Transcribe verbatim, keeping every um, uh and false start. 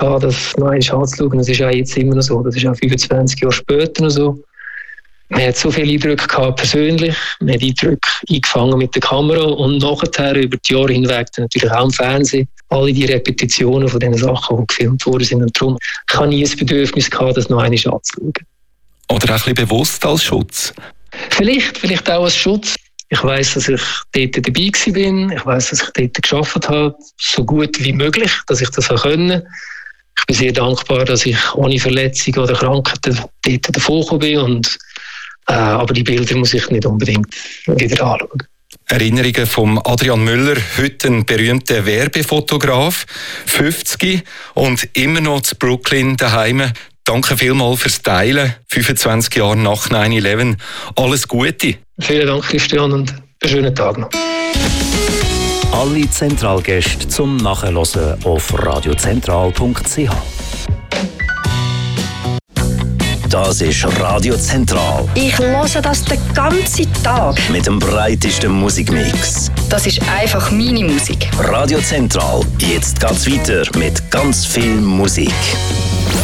gehabt, das noch einmal anzuschauen. Das ist auch jetzt immer noch so. Das ist auch fünfundzwanzig Jahre später noch so. Man hat so viele Eindrücke gehabt persönlich. Man hat Eindrücke eingefangen mit der Kamera und nachher über die Jahre hinweg dann natürlich auch im Fernsehen. Alle die Repetitionen von den Sachen, die gefilmt worden sind. Und darum ich habe nie das Bedürfnis gehabt, das noch einmal anzuschauen. Oder auch ein bisschen bewusst als Schutz? Vielleicht, vielleicht auch als Schutz. Ich weiss, dass ich dort dabei war. Ich weiss, dass ich dort gearbeitet habe, so gut wie möglich, dass ich das auch können. Ich bin sehr dankbar, dass ich ohne Verletzung oder Krankheiten dort davon bin. Und, äh, aber die Bilder muss ich nicht unbedingt wieder anschauen. Erinnerungen von Adrian Müller, heute ein berühmter Werbefotograf, fünfzig und immer noch zu Brooklyn daheim. Danke vielmals fürs Teilen, fünfundzwanzig Jahre nach neun elf. Alles Gute. Vielen Dank, Christian, und einen schönen Tag noch. Alle Zentralgäste zum Nachhören auf radiozentral punkt c h. Das ist Radio Zentral. Ich höre das den ganzen Tag. Mit dem breitesten Musikmix. Das ist einfach meine Musik. Radio Zentral. Jetzt geht's weiter mit ganz viel Musik.